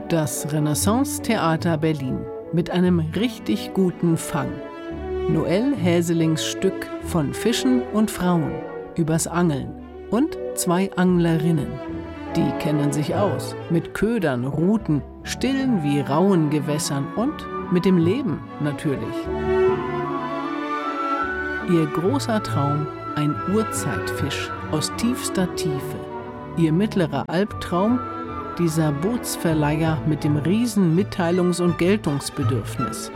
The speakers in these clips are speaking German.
Das Renaissance-Theater Berlin mit einem richtig guten Fang. Noel Häselings Stück von Fischen und Frauen übers Angeln und 2 Anglerinnen. Die kennen sich aus mit Ködern, Ruten, stillen wie rauen Gewässern und mit dem Leben natürlich. Ihr großer Traum, ein Urzeitfisch aus tiefster Tiefe. Ihr mittlerer Albtraum, dieser Bootsverleiher mit dem riesen Mitteilungs- und Geltungsbedürfnis.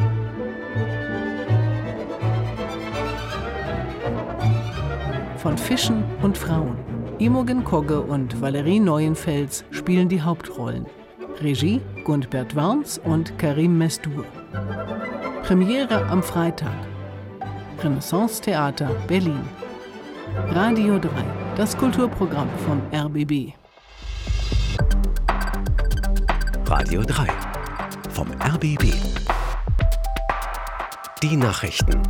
Von Fischen und Frauen. Imogen Kogge und Valerie Neuenfels spielen die Hauptrollen. Regie Gundbert Warns und Karim Mesdur. Premiere am Freitag. Renaissance-Theater Berlin. Radio 3, das Kulturprogramm vom RBB. Radio 3 vom RBB. Die Nachrichten.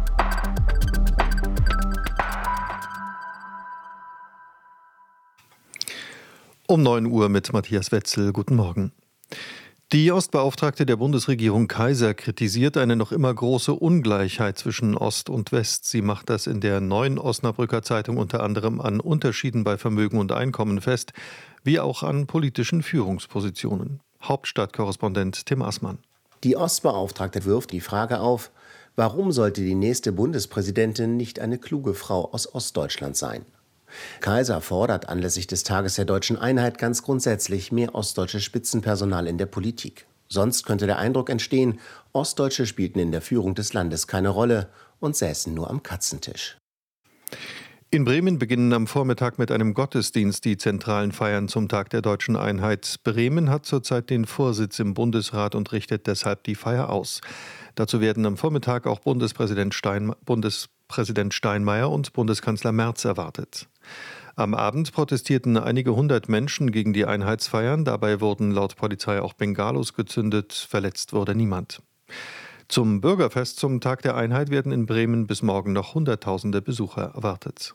Um 9 Uhr mit Matthias Wetzel. Guten Morgen. Die Ostbeauftragte der Bundesregierung Kaiser kritisiert eine noch immer große Ungleichheit zwischen Ost und West. Sie macht das in der neuen Osnabrücker Zeitung unter anderem an Unterschieden bei Vermögen und Einkommen fest, wie auch an politischen Führungspositionen. Hauptstadtkorrespondent Tim Assmann. Die Ostbeauftragte wirft die Frage auf, warum sollte die nächste Bundespräsidentin nicht eine kluge Frau aus Ostdeutschland sein? Kaiser fordert anlässlich des Tages der Deutschen Einheit ganz grundsätzlich mehr ostdeutsches Spitzenpersonal in der Politik. Sonst könnte der Eindruck entstehen, Ostdeutsche spielten in der Führung des Landes keine Rolle und säßen nur am Katzentisch. In Bremen beginnen am Vormittag mit einem Gottesdienst die zentralen Feiern zum Tag der Deutschen Einheit. Bremen hat zurzeit den Vorsitz im Bundesrat und richtet deshalb die Feier aus. Dazu werden am Vormittag auch Bundespräsident Steinmeier und Bundeskanzler Merz erwartet. Am Abend protestierten einige hundert Menschen gegen die Einheitsfeiern. Dabei wurden laut Polizei auch Bengalos gezündet. Verletzt wurde niemand. Zum Bürgerfest zum Tag der Einheit werden in Bremen bis morgen noch Hunderttausende Besucher erwartet.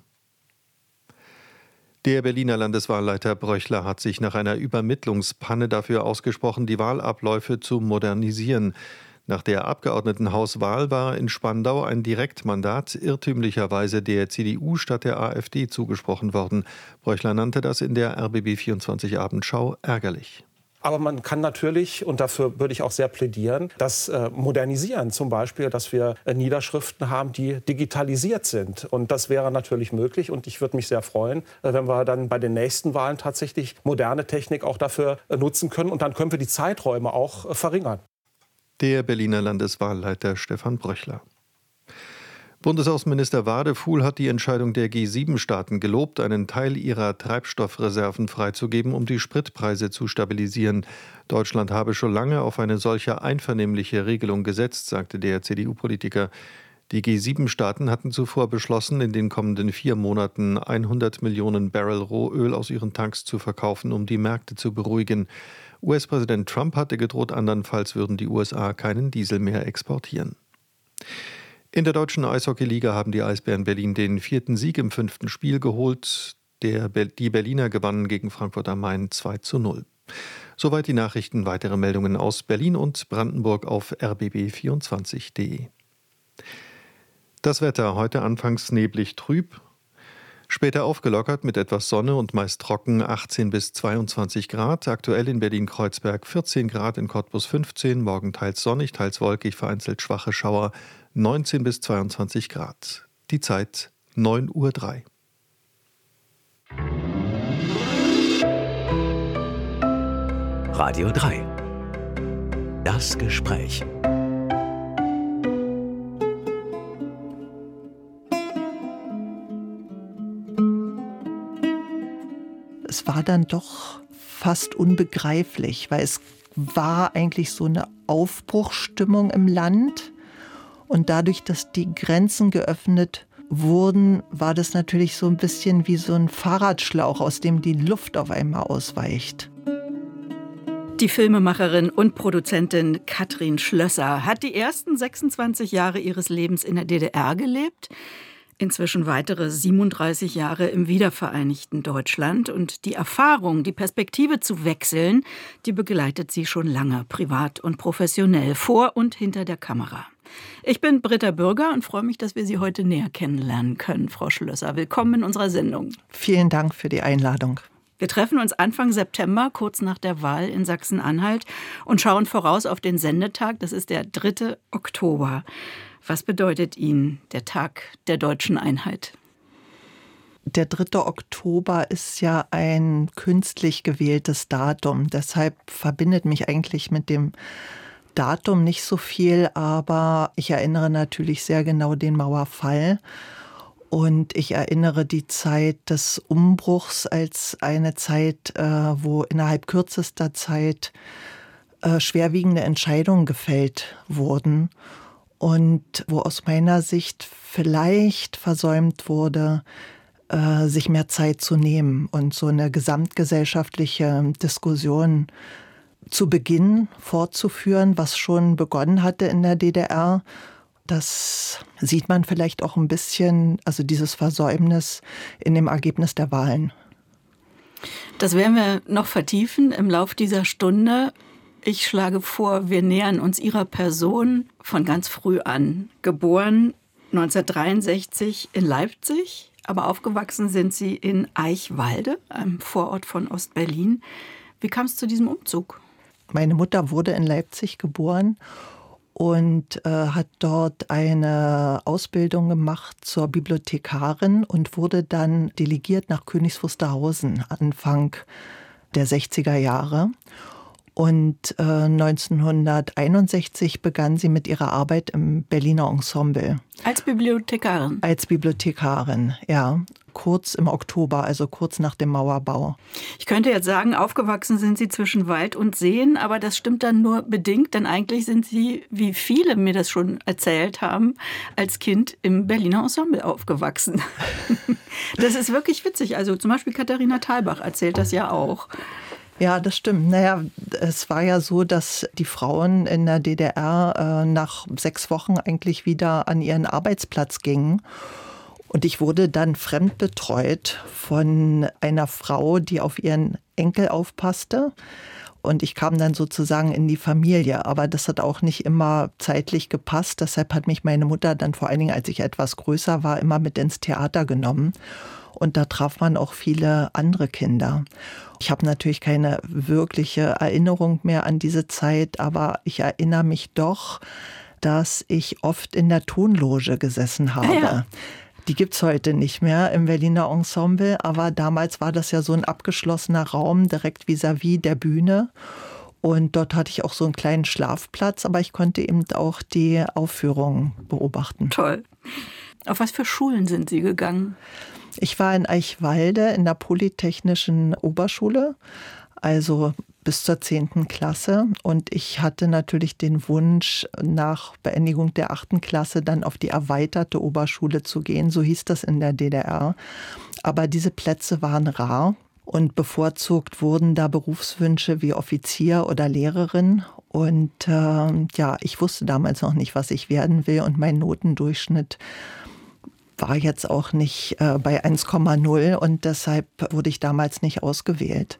Der Berliner Landeswahlleiter Bröchler hat sich nach einer Übermittlungspanne dafür ausgesprochen, die Wahlabläufe zu modernisieren. Nach der Abgeordnetenhauswahl war in Spandau ein Direktmandat irrtümlicherweise der CDU statt der AfD zugesprochen worden. Bröchler nannte das in der RBB24 Abendschau ärgerlich. Aber man kann natürlich, und dafür würde ich auch sehr plädieren, das modernisieren. Zum Beispiel, dass wir Niederschriften haben, die digitalisiert sind. Und das wäre natürlich möglich. Und ich würde mich sehr freuen, wenn wir dann bei den nächsten Wahlen tatsächlich moderne Technik auch dafür nutzen können. Und dann können wir die Zeiträume auch verringern. Der Berliner Landeswahlleiter Stefan Bröchler. Bundesaußenminister Wadefuhl hat die Entscheidung der G7-Staaten gelobt, einen Teil ihrer Treibstoffreserven freizugeben, um die Spritpreise zu stabilisieren. Deutschland habe schon lange auf eine solche einvernehmliche Regelung gesetzt, sagte der CDU-Politiker. Die G7-Staaten hatten zuvor beschlossen, in den kommenden 4 Monaten 100 Millionen Barrel Rohöl aus ihren Tanks zu verkaufen, um die Märkte zu beruhigen. US-Präsident Trump hatte gedroht, andernfalls würden die USA keinen Diesel mehr exportieren. In der deutschen Eishockeyliga haben die Eisbären Berlin den 4. Sieg im 5. Spiel geholt. Die Berliner gewannen gegen Frankfurt am Main 2:0. Soweit die Nachrichten. Weitere Meldungen aus Berlin und Brandenburg auf rbb24.de. Das Wetter heute anfangs neblig trüb, später aufgelockert mit etwas Sonne und meist trocken 18 bis 22 Grad. Aktuell in Berlin-Kreuzberg 14 Grad, in Cottbus 15, morgen teils sonnig, teils wolkig, vereinzelt schwache Schauer 19 bis 22 Grad. Die Zeit 9:03 Uhr. Radio 3. Das Gespräch. Es war dann doch fast unbegreiflich, weil es war eigentlich so eine Aufbruchsstimmung im Land. Und dadurch, dass die Grenzen geöffnet wurden, war das natürlich so ein bisschen wie so ein Fahrradschlauch, aus dem die Luft auf einmal ausweicht. Die Filmemacherin und Produzentin Katrin Schlösser hat die ersten 26 Jahre ihres Lebens in der DDR gelebt. inzwischen weitere 37 Jahre im wiedervereinigten Deutschland. Und die Erfahrung, die Perspektive zu wechseln, die begleitet sie schon lange, privat und professionell, vor und hinter der Kamera. Ich bin Britta Bürger und freue mich, dass wir Sie heute näher kennenlernen können. Frau Schlösser, willkommen in unserer Sendung. Vielen Dank für die Einladung. Wir treffen uns Anfang September, kurz nach der Wahl in Sachsen-Anhalt, und schauen voraus auf den Sendetag. Das ist der 3. Oktober. Was bedeutet Ihnen der Tag der deutschen Einheit? Der 3. Oktober ist ja ein künstlich gewähltes Datum. Deshalb verbindet mich eigentlich mit dem Datum nicht so viel. Aber ich erinnere natürlich sehr genau den Mauerfall. Und ich erinnere die Zeit des Umbruchs als eine Zeit, wo innerhalb kürzester Zeit schwerwiegende Entscheidungen gefällt wurden. Und wo aus meiner Sicht vielleicht versäumt wurde, sich mehr Zeit zu nehmen und so eine gesamtgesellschaftliche Diskussion zu Beginn fortzuführen, was schon begonnen hatte in der DDR. Das sieht man vielleicht auch ein bisschen, also dieses Versäumnis in dem Ergebnis der Wahlen. Das werden wir noch vertiefen im Lauf dieser Stunde. Ich schlage vor, wir nähern uns Ihrer Person von ganz früh an. Geboren 1963 in Leipzig, aber aufgewachsen sind Sie in Eichwalde, einem Vorort von Ostberlin. Wie kam es zu diesem Umzug? Meine Mutter wurde in Leipzig geboren und hat dort eine Ausbildung gemacht zur Bibliothekarin und wurde dann delegiert nach Königs Wusterhausen Anfang der 60er Jahre. Und 1961 begann sie mit ihrer Arbeit im Berliner Ensemble. Als Bibliothekarin? Als Bibliothekarin, ja. Kurz im Oktober, also kurz nach dem Mauerbau. Ich könnte jetzt sagen, aufgewachsen sind Sie zwischen Wald und Seen, aber das stimmt dann nur bedingt, denn eigentlich sind Sie, wie viele mir das schon erzählt haben, als Kind im Berliner Ensemble aufgewachsen. Das ist wirklich witzig. Also zum Beispiel Katharina Thalbach erzählt das ja auch. Ja, das stimmt. Naja, es war ja so, dass die Frauen in der DDR nach 6 Wochen eigentlich wieder an ihren Arbeitsplatz gingen. Und ich wurde dann fremdbetreut von einer Frau, die auf ihren Enkel aufpasste. Und ich kam dann sozusagen in die Familie. Aber das hat auch nicht immer zeitlich gepasst. Deshalb hat mich meine Mutter dann vor allen Dingen, als ich etwas größer war, immer mit ins Theater genommen. Und da traf man auch viele andere Kinder. Ich habe natürlich keine wirkliche Erinnerung mehr an diese Zeit, aber ich erinnere mich doch, dass ich oft in der Tonloge gesessen habe. Ja. Die gibt's heute nicht mehr im Berliner Ensemble, aber damals war das ja so ein abgeschlossener Raum direkt vis-à-vis der Bühne. Und dort hatte ich auch so einen kleinen Schlafplatz, aber ich konnte eben auch die Aufführungen beobachten. Toll. Auf was für Schulen sind Sie gegangen? Ich war in Eichwalde in der Polytechnischen Oberschule, also bis zur 10. Klasse. Und ich hatte natürlich den Wunsch, nach Beendigung der 8. Klasse dann auf die erweiterte Oberschule zu gehen. So hieß das in der DDR. Aber diese Plätze waren rar und bevorzugt wurden da Berufswünsche wie Offizier oder Lehrerin. Und ich wusste damals noch nicht, was ich werden will. Und mein Notendurchschnitt war jetzt auch nicht bei 1,0 und deshalb wurde ich damals nicht ausgewählt.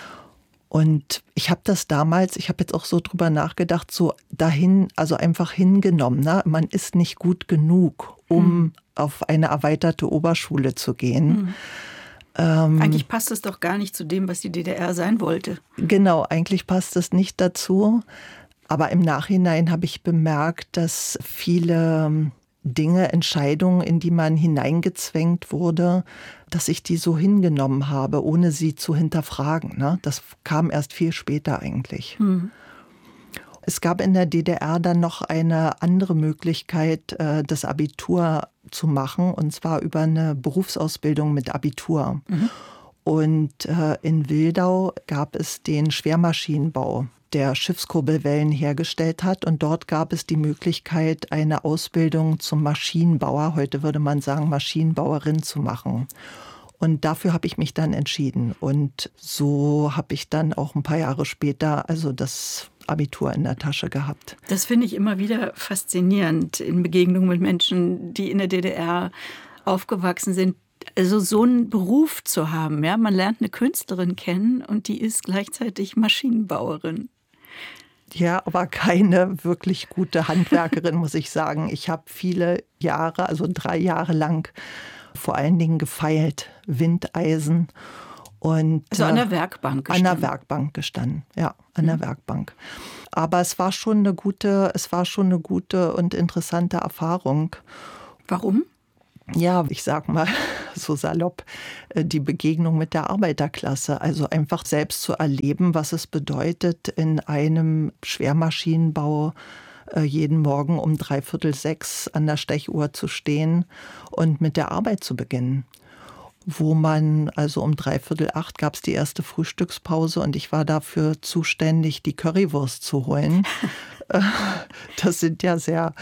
Und ich habe das damals, ich habe jetzt auch so drüber nachgedacht, so dahin, also einfach hingenommen. Ne? Man ist nicht gut genug, um auf eine erweiterte Oberschule zu gehen. Eigentlich passt es doch gar nicht zu dem, was die DDR sein wollte. Genau, eigentlich passt es nicht dazu. Aber im Nachhinein habe ich bemerkt, dass viele Dinge, Entscheidungen, in die man hineingezwängt wurde, dass ich die so hingenommen habe, ohne sie zu hinterfragen. Ne? Das kam erst viel später eigentlich. Es gab in der DDR dann noch eine andere Möglichkeit, das Abitur zu machen, und zwar über eine Berufsausbildung mit Abitur. Und in Wildau gab es den Schwermaschinenbau, der Schiffskurbelwellen hergestellt hat. Und dort gab es die Möglichkeit, eine Ausbildung zum Maschinenbauer, heute würde man sagen Maschinenbauerin, zu machen. Und dafür habe ich mich dann entschieden. Und so habe ich dann auch ein paar Jahre später also das Abitur in der Tasche gehabt. Das finde ich immer wieder faszinierend in Begegnungen mit Menschen, die in der DDR aufgewachsen sind, also so einen Beruf zu haben. Ja? Man lernt eine Künstlerin kennen und die ist gleichzeitig Maschinenbauerin. Ja, aber keine wirklich gute Handwerkerin, muss ich sagen. Ich habe viele Jahre, also 3 Jahre lang, vor allen Dingen gefeilt, Windeisen. Und, also an der Werkbank gestanden? An der Werkbank gestanden, ja, an der Werkbank. Aber es war schon eine gute und interessante Erfahrung. Warum? Ja, ich sag mal so salopp, die Begegnung mit der Arbeiterklasse. Also einfach selbst zu erleben, was es bedeutet, in einem Schwermaschinenbau jeden Morgen um 5:45 an der Stechuhr zu stehen und mit der Arbeit zu beginnen. Wo man, also um 7:45 gab es die erste Frühstückspause und ich war dafür zuständig, die Currywurst zu holen. Das sind ja sehr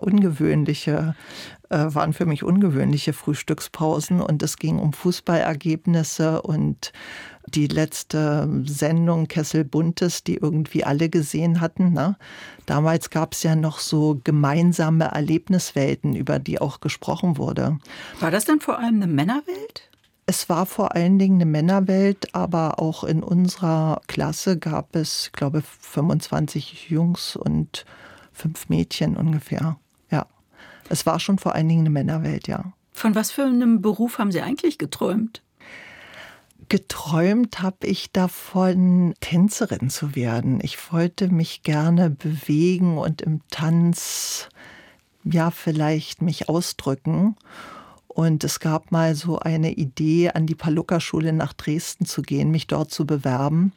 waren für mich ungewöhnliche Frühstückspausen und es ging um Fußballergebnisse und die letzte Sendung Kessel Buntes, die irgendwie alle gesehen hatten. Ne? Damals gab es ja noch so gemeinsame Erlebniswelten, über die auch gesprochen wurde. War das dann vor allem eine Männerwelt? Es war vor allen Dingen eine Männerwelt, aber auch in unserer Klasse gab es, ich glaube, 25 Jungs und 5 Mädchen ungefähr. Ja, es war schon vor allen Dingen eine Männerwelt, ja. Von was für einem Beruf haben Sie eigentlich geträumt? Geträumt habe ich davon, Tänzerin zu werden. Ich wollte mich gerne bewegen und im Tanz, ja, vielleicht mich ausdrücken. Und es gab mal so eine Idee, an die Pallucca-Schule nach Dresden zu gehen, mich dort zu bewerben.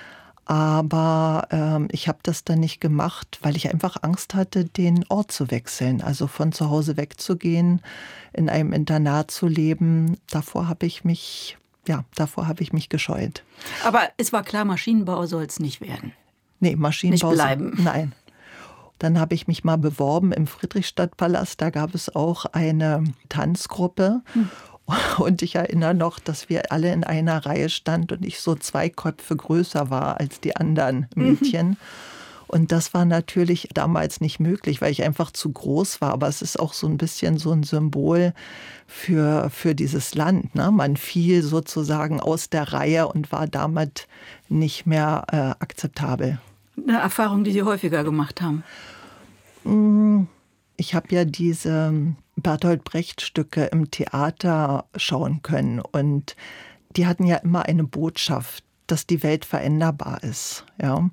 Aber ich habe das dann nicht gemacht, weil ich einfach Angst hatte, den Ort zu wechseln. Also von zu Hause wegzugehen, in einem Internat zu leben. Davor habe ich mich gescheut. Aber es war klar, Maschinenbau soll es nicht werden. Nee, Maschinenbau. Nicht bleiben. Nein. Dann habe ich mich mal beworben im Friedrichstadtpalast. Da gab es auch eine Tanzgruppe. Und ich erinnere noch, dass wir alle in einer Reihe standen und ich so 2 Köpfe größer war als die anderen Mädchen. Und das war natürlich damals nicht möglich, weil ich einfach zu groß war. Aber es ist auch so ein bisschen so ein Symbol für dieses Land. Ne? Man fiel sozusagen aus der Reihe und war damit nicht mehr akzeptabel. Eine Erfahrung, die Sie häufiger gemacht haben? Ich habe ja diese Bertolt Brecht-Stücke im Theater schauen können. Und die hatten ja immer eine Botschaft, dass die Welt veränderbar ist. Ja.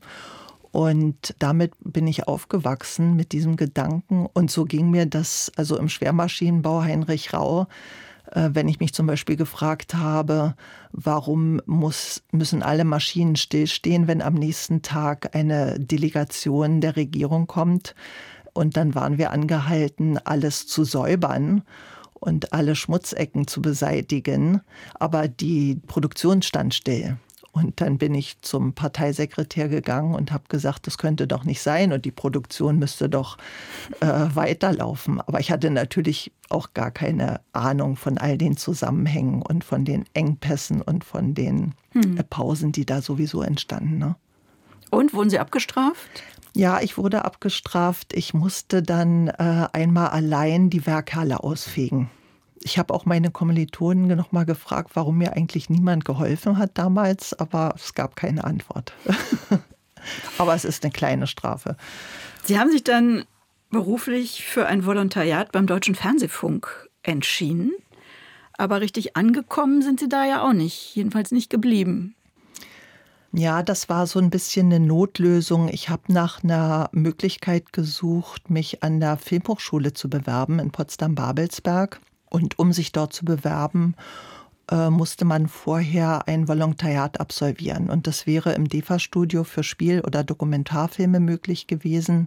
Und damit bin ich aufgewachsen mit diesem Gedanken. Und so ging mir das, also im Schwermaschinenbau Heinrich Rau, wenn ich mich zum Beispiel gefragt habe, warum müssen alle Maschinen stillstehen, wenn am nächsten Tag eine Delegation der Regierung kommt. Und dann waren wir angehalten, alles zu säubern und alle Schmutzecken zu beseitigen. Aber die Produktion stand still. Und dann bin ich zum Parteisekretär gegangen und habe gesagt, das könnte doch nicht sein und die Produktion müsste doch weiterlaufen. Aber ich hatte natürlich auch gar keine Ahnung von all den Zusammenhängen und von den Engpässen und von den Pausen, die da sowieso entstanden. Ne? Und, wurden Sie abgestraft? Ja, ich wurde abgestraft. Ich musste dann einmal allein die Werkhalle ausfegen. Ich habe auch meine Kommilitonen noch mal gefragt, warum mir eigentlich niemand geholfen hat damals, aber es gab keine Antwort. Aber es ist eine kleine Strafe. Sie haben sich dann beruflich für ein Volontariat beim Deutschen Fernsehfunk entschieden. Aber richtig angekommen sind Sie da ja auch nicht, jedenfalls nicht geblieben. Ja, das war so ein bisschen eine Notlösung. Ich habe nach einer Möglichkeit gesucht, mich an der Filmhochschule zu bewerben in Potsdam-Babelsberg. Und um sich dort zu bewerben, musste man vorher ein Volontariat absolvieren. Und das wäre im DEFA-Studio für Spiel- oder Dokumentarfilme möglich gewesen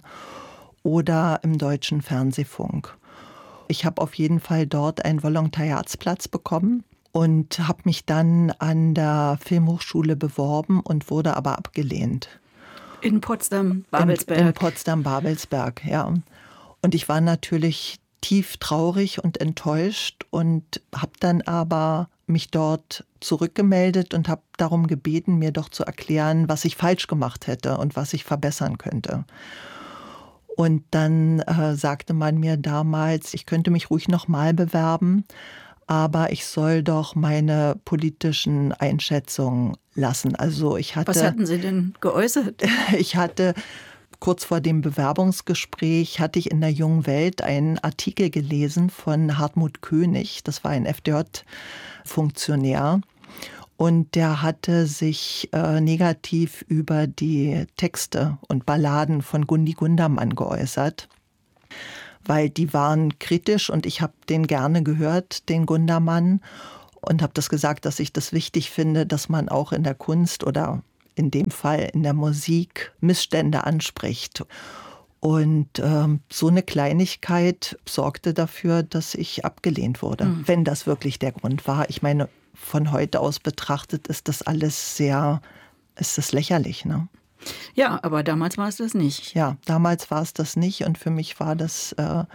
oder im Deutschen Fernsehfunk. Ich habe auf jeden Fall dort einen Volontariatsplatz bekommen und habe mich dann an der Filmhochschule beworben und wurde aber abgelehnt. In Potsdam-Babelsberg? In Potsdam-Babelsberg, ja. Und ich war natürlich tief traurig und enttäuscht und habe dann aber mich dort zurückgemeldet und habe darum gebeten, mir doch zu erklären, was ich falsch gemacht hätte und was ich verbessern könnte. Und dann sagte man mir damals, ich könnte mich ruhig nochmal bewerben, aber ich soll doch meine politischen Einschätzungen lassen. Also was hatten Sie denn geäußert? Ich hatte kurz vor dem Bewerbungsgespräch hatte ich in der Jungen Welt einen Artikel gelesen von Hartmut König. Das war ein FDJ-Funktionär. Und der hatte sich negativ über die Texte und Balladen von Gundi Gundermann geäußert, weil die waren kritisch und ich habe den gerne gehört, den Gundermann, und habe das gesagt, dass ich das wichtig finde, dass man auch in der Kunst oder in dem Fall in der Musik Missstände anspricht. Und so eine Kleinigkeit sorgte dafür, dass ich abgelehnt wurde, wenn das wirklich der Grund war. Ich meine, von heute aus betrachtet ist das alles ist das lächerlich, ne? Ja, aber damals war es das nicht. Ja, damals war es das nicht und für mich war das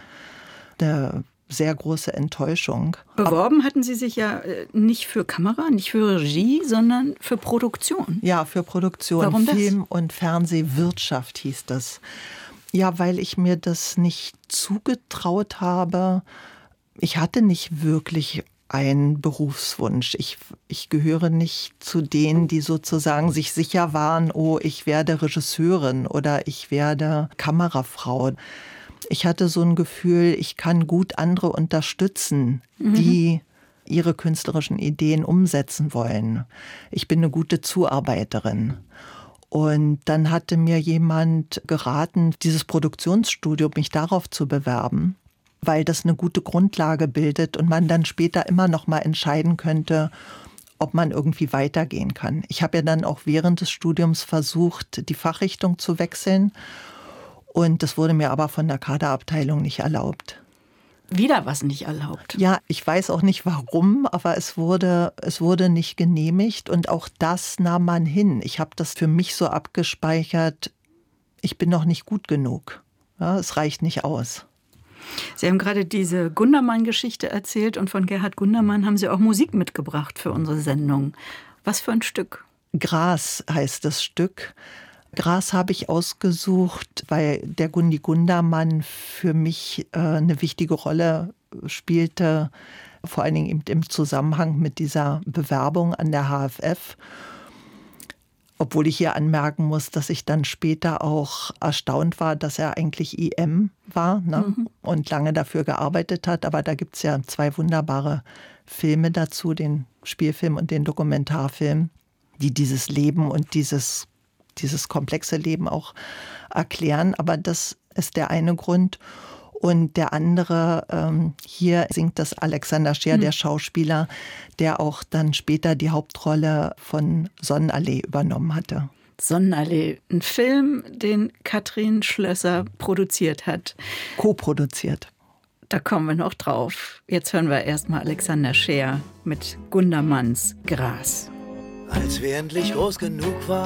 eine sehr große Enttäuschung. Beworben hatten Sie sich ja nicht für Kamera, nicht für Regie, sondern für Produktion. Ja, für Produktion. Warum das? Film- und Fernsehwirtschaft hieß das. Ja, weil ich mir das nicht zugetraut habe. Ich hatte nicht wirklich einen Berufswunsch. Ich gehöre nicht zu denen, die sozusagen sich sicher waren, oh, ich werde Regisseurin oder ich werde Kamerafrau. Ich hatte so ein Gefühl, ich kann gut andere unterstützen, die ihre künstlerischen Ideen umsetzen wollen. Ich bin eine gute Zuarbeiterin. Und dann hatte mir jemand geraten, dieses Produktionsstudio, mich darauf zu bewerben, weil das eine gute Grundlage bildet und man dann später immer noch mal entscheiden könnte, ob man irgendwie weitergehen kann. Ich habe ja dann auch während des Studiums versucht, die Fachrichtung zu wechseln. Und das wurde mir aber von der Kaderabteilung nicht erlaubt. Wieder was nicht erlaubt? Ja, ich weiß auch nicht warum, aber es wurde nicht genehmigt. Und auch das nahm man hin. Ich habe das für mich so abgespeichert, ich bin noch nicht gut genug. Ja, es reicht nicht aus. Sie haben gerade diese Gundermann-Geschichte erzählt und von Gerhard Gundermann haben Sie auch Musik mitgebracht für unsere Sendung. Was für ein Stück? Gras heißt das Stück. Gras habe ich ausgesucht, weil der Gundi Gundermann für mich eine wichtige Rolle spielte, vor allen Dingen im Zusammenhang mit dieser Bewerbung an der HFF. Obwohl ich hier anmerken muss, dass ich dann später auch erstaunt war, dass er eigentlich IM war, ne? Und lange dafür gearbeitet hat. Aber da gibt es ja 2 wunderbare Filme dazu, den Spielfilm und den Dokumentarfilm, die dieses Leben und dieses komplexe Leben auch erklären. Aber das ist der eine Grund. Und der andere, hier singt das Alexander Scheer, der Schauspieler, der auch dann später die Hauptrolle von Sonnenallee übernommen hatte. Sonnenallee, ein Film, den Katrin Schlösser produziert hat. Co-produziert. Da kommen wir noch drauf. Jetzt hören wir erstmal Alexander Scheer mit Gundermanns Gras. Als wir endlich groß genug waren,